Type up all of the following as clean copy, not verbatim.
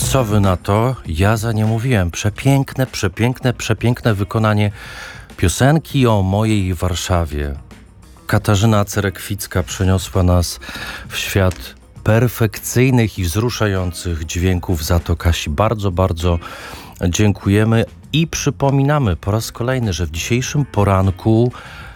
Co wy na to? Ja za nie mówiłem. Przepiękne wykonanie piosenki o mojej Warszawie. Katarzyna Cerekwicka przeniosła nas w świat perfekcyjnych i wzruszających dźwięków. Za to Kasi bardzo dziękujemy i przypominamy po raz kolejny, że w dzisiejszym poranku,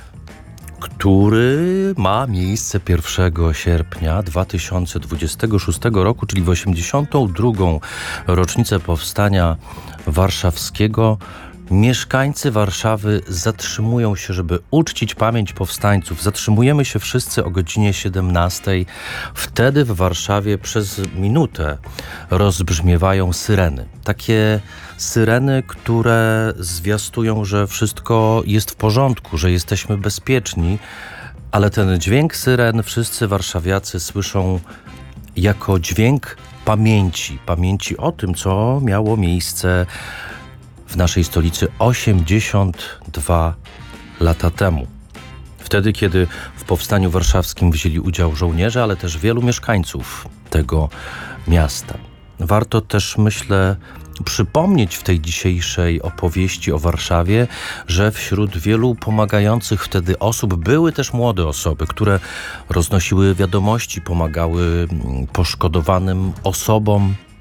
który ma miejsce 1 sierpnia 2026 roku, czyli w 82. rocznicę powstania warszawskiego, mieszkańcy Warszawy zatrzymują się, żeby uczcić pamięć powstańców. Zatrzymujemy się wszyscy o godzinie 17. Wtedy w Warszawie przez minutę rozbrzmiewają syreny. Takie syreny, które zwiastują, że wszystko jest w porządku, że jesteśmy bezpieczni, ale ten dźwięk syren wszyscy warszawiacy słyszą jako dźwięk pamięci o tym, co miało miejsce w naszej stolicy 82 lata temu. Wtedy, kiedy w powstaniu warszawskim wzięli udział żołnierze, ale też wielu mieszkańców tego miasta. Warto też, myślę, przypomnieć w tej dzisiejszej opowieści o Warszawie, że wśród wielu pomagających wtedy osób były też młode osoby, które roznosiły wiadomości, pomagały poszkodowanym osobom